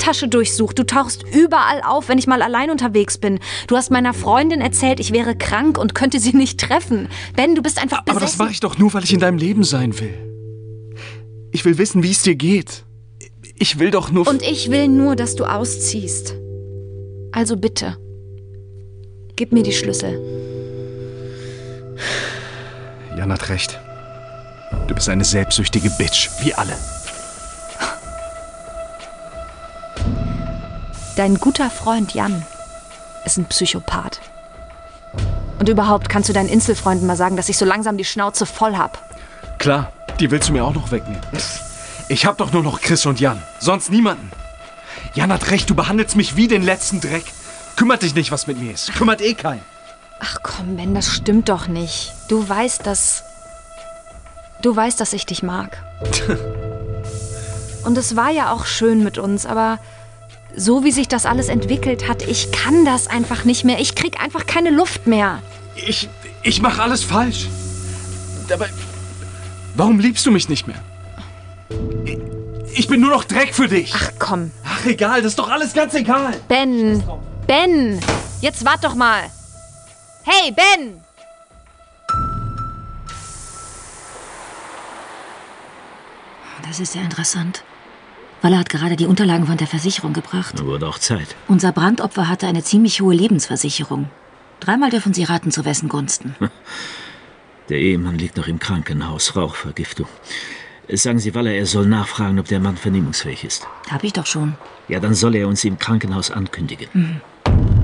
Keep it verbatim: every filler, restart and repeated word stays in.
Handtasche durchsucht. Du tauchst überall auf, wenn ich mal allein unterwegs bin. Du hast meiner Freundin erzählt, ich wäre krank und könnte sie nicht treffen. Ben, du bist einfach besessen. Aber das mache ich doch nur, weil ich in deinem Leben sein will. Ich will wissen, wie es dir geht. Ich will doch nur... Und ich will nur, dass du ausziehst. Also bitte, gib mir die Schlüssel. Jan hat recht. Du bist eine selbstsüchtige Bitch, wie alle. Dein guter Freund Jan ist ein Psychopath. Und überhaupt kannst du deinen Inselfreunden mal sagen, dass ich so langsam die Schnauze voll hab. Klar, die willst du mir auch noch wegnehmen. Ich hab doch nur noch Chris und Jan, sonst niemanden. Jan hat recht, du behandelst mich wie den letzten Dreck. Kümmert dich nicht, was mit mir ist. Kümmert eh keinen. Ach komm, Ben, das stimmt doch nicht. Du weißt, dass... Du weißt, dass ich dich mag. Und es war ja auch schön mit uns, aber so wie sich das alles entwickelt hat, ich kann das einfach nicht mehr. Ich krieg einfach keine Luft mehr. Ich, ich mach alles falsch. Dabei, warum liebst du mich nicht mehr? Ich, ich bin nur noch Dreck für dich. Ach komm. Ach egal, das ist doch alles ganz egal. Ben, Ben, jetzt wart doch mal. Hey, Ben! Das ist ja interessant. Waller hat gerade die Unterlagen von der Versicherung gebracht. Da wurde auch Zeit. Unser Brandopfer hatte eine ziemlich hohe Lebensversicherung. Dreimal dürfen Sie raten, zu wessen Gunsten. Der Ehemann liegt noch im Krankenhaus, Rauchvergiftung. Sagen Sie Waller, er soll nachfragen, ob der Mann vernehmungsfähig ist. Hab ich doch schon. Ja, dann soll er uns im Krankenhaus ankündigen. Mhm.